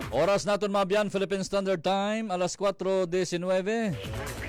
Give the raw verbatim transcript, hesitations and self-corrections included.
Oras naton mabiyan, Philippine Standard Time, alas kwatro nineteen.